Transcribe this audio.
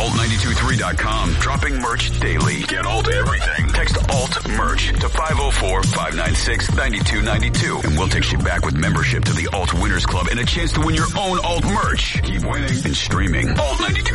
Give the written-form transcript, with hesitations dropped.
Alt923.com. Dropping merch daily. Get Alt everything. Text Alt merch to 504-596-9292. And we'll text you back with membership to the Alt Winners Club and a chance to win your own Alt merch. Keep winning and streaming. Alt 92.